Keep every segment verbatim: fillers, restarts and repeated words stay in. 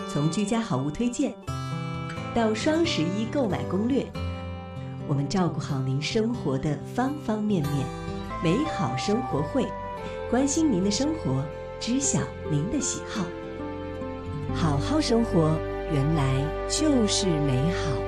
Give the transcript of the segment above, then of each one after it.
从居家好物推荐到双十一购买攻略，我们照顾好您生活的方方面面。美好生活会，关心您的生活，知晓您的喜好。好好生活，原来就是美好。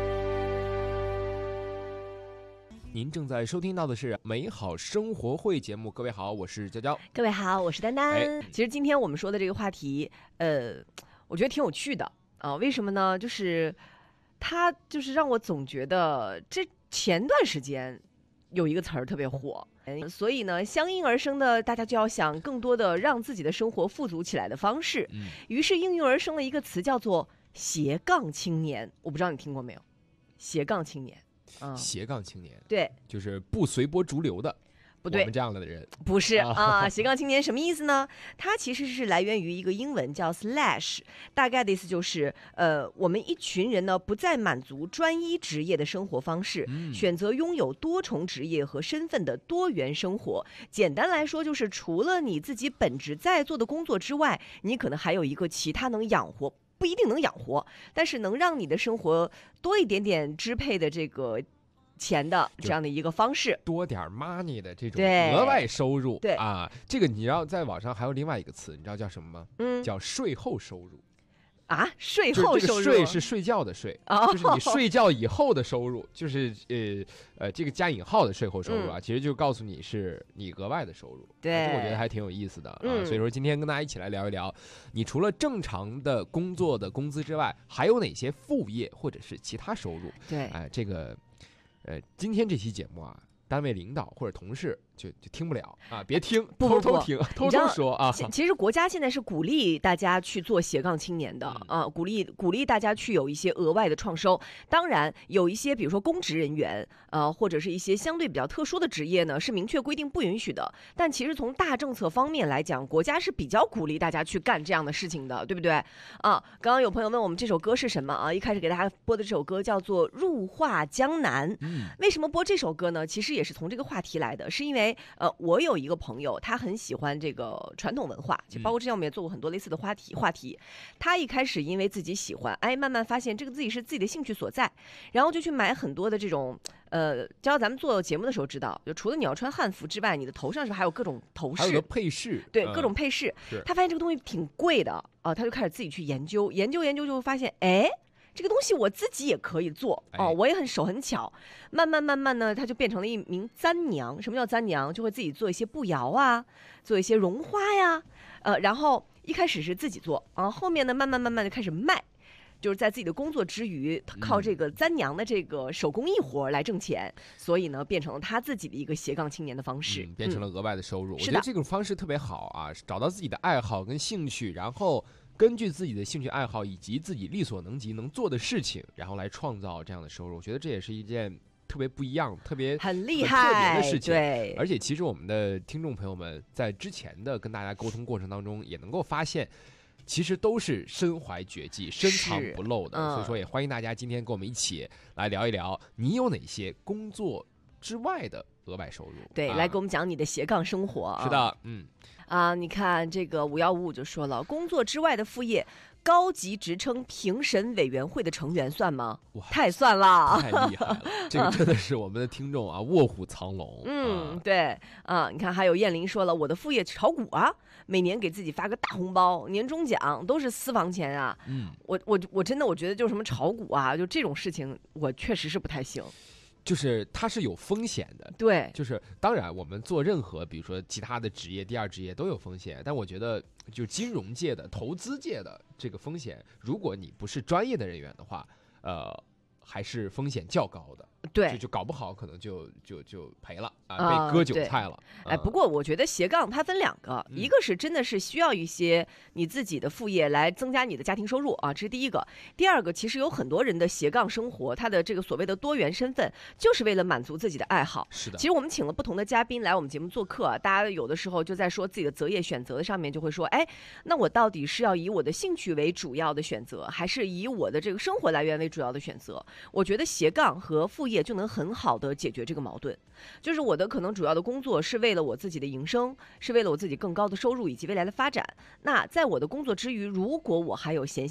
您正在收听到的是美好生活会节目。各位好，我是娇娇。 各位好，我是丹丹、 哎、 其实今天我们说的这个话题呃，我觉得挺有趣的啊。为什么呢？就是它就是让我总觉得这前段时间有一个词儿特别火，所以呢相应而生的大家就要想更多的让自己的生活富足起来的方式、嗯、于是应运而生了一个词叫做斜杠青年。我不知道你听过没有，斜杠青年、 嗯、斜杠青年， 对， 就是不随波逐流的， 不对， 我们这样的人不是啊。斜杠青年什么意思呢？它其实是来源于一个英文叫 slash， 大概的意思就是呃，我们一群人呢不再满足专一职业的生活方式、嗯、选择拥有多重职业和身份的多元生活。简单来说就是除了你自己本职在做的工作之外，你可能还有一个其他能养活，不一定能养活，但是能让你的生活多一点点支配的这个钱的这样的一个方式， 多点 money 的这种额外收入。 对啊，这个你知道在网上还有另外一个词，你知道叫什么吗？嗯，叫税后收入。 啊，税后收入， 睡是睡觉的睡、哦，就是你睡觉以后的收入，就是呃呃这个加引号的税后收入啊、嗯，其实就告诉你是你额外的收入。 对， 这我觉得还挺有意思的啊、 嗯。 所以说今天跟大家一起来聊一聊，你除了正常的工作的工资之外，还有哪些副业或者是其他收入？ 对， 哎、呃，这个呃今天这期节目啊，单位领导或者同事就就听不了啊，别听， 不不不偷偷听，偷偷说啊。 其实国家现在是鼓励大家去做斜杠青年的、嗯、啊，鼓励鼓励大家去有一些额外的创收。当然，有一些比如说公职人员，呃，或者是一些相对比较特殊的职业呢，是明确规定不允许的。但其实从大政策方面来讲，国家是比较鼓励大家去干这样的事情的，对不对？啊，刚刚有朋友问我们这首歌是什么啊？一开始给大家播的这首歌叫做《入画江南》。嗯，为什么播这首歌呢？其实也是从这个话题来的，是因为呃，我有一个朋友，他很喜欢这个传统文化，就包括之前我们也做过很多类似的话题。话题，他一开始因为自己喜欢，哎，慢慢发现这个自己是自己的兴趣所在，然后就去买很多的这种呃，只要咱们做节目的时候知道，就除了你要穿汉服之外，你的头上是不是还有各种头饰， 还有个配饰， 对、 嗯， 各种配饰。他发现这个东西挺贵的啊、呃，他就开始自己去研究，研究研究就会发现，哎。这个东西我自己也可以做哦，我也很手很巧。慢慢慢慢呢，他就变成了一名簪娘。什么叫簪娘？就会自己做一些布摇啊，做一些绒花呀，呃，然后一开始是自己做啊，后面呢，慢慢慢慢就开始卖，就是在自己的工作之余，靠这个簪娘的这个手工艺活来挣钱，嗯、所以呢，变成了他自己的一个斜杠青年的方式， 嗯、变成了额外的收入。 嗯、 我觉得这种方式特别好啊，找到自己的爱好跟兴趣，然后。根据自己的兴趣爱好以及自己力所能及能做的事情，然后来创造这样的收入，我觉得这也是一件特别不一样、特别很厉害、 很特别的事情。 对， 而且其实我们的听众朋友们在之前的跟大家沟通过程当中，也能够发现，其实都是身怀绝技、深藏不露的。嗯、所以说，也欢迎大家今天跟我们一起来聊一聊，你有哪些工作之外的额外收入？ 对，啊、来给我们讲你的斜杠生活、啊。 是的，嗯。 啊，你看这个五幺五五就说了，工作之外的副业，高级职称评审委员会的成员算吗？哇，太算了， 太厉害了！这个真的是我们的听众啊，卧虎藏龙。 嗯， 啊对啊，你看还有燕玲说了，我的副业炒股啊，每年给自己发个大红包，年终奖都是私房钱啊。嗯，我我我真的我觉得就什么炒股啊，就这种事情，我确实是不太行。 就是它是有风险的， 对， 就是当然我们做任何比如说其他的职业、第二职业都有风险，但我觉得就金融界的、投资界的这个风险，如果你不是专业的人员的话，呃，还是风险较高的。 对， 就就搞不好可能就就就赔了啊、呃，被割韭菜了。 哎、呃，不过我觉得斜杠它分两个、嗯，一个是真的是需要一些你自己的副业来增加你的家庭收入啊，这是第一个。第二个，其实有很多人的斜杠生活，他的这个所谓的多元身份，就是为了满足自己的爱好。 是的。 其实我们请了不同的嘉宾来我们节目做客、啊，大家有的时候就在说自己的择业选择上面，就会说，哎，那我到底是要以我的兴趣为主要的选择，还是以我的这个生活来源为主要的选择？我觉得斜杠和副业就能很好的解决这个矛盾。就是我的可能主要的工作是为了我自己的营生，是为了我自己更高的收入以及未来的发展。那在我的工作之余，如果我还有闲